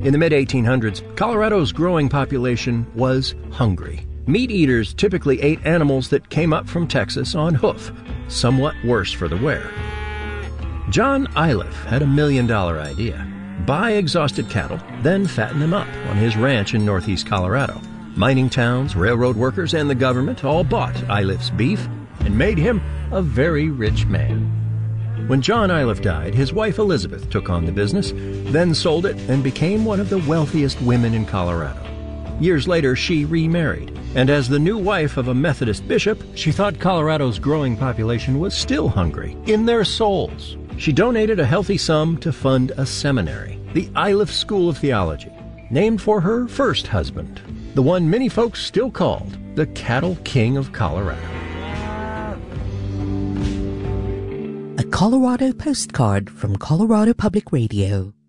In the mid-1800s, Colorado's growing population was hungry. Meat eaters typically ate animals that came up from Texas on hoof, somewhat worse for the wear. John Iliff had $1 million idea. Buy exhausted cattle, then fatten them up on his ranch in northeast Colorado. Mining towns, railroad workers, and the government all bought Iliff's beef and made him a very rich man. When John Iliff died, his wife Elizabeth took on the business, then sold it and became one of the wealthiest women in Colorado. Years later, she remarried, and as the new wife of a Methodist bishop, she thought Colorado's growing population was still hungry, in their souls. She donated a healthy sum to fund a seminary, the Iliff School of Theology, named for her first husband, the one many folks still called the Cattle King of Colorado. A Colorado postcard from Colorado Public Radio.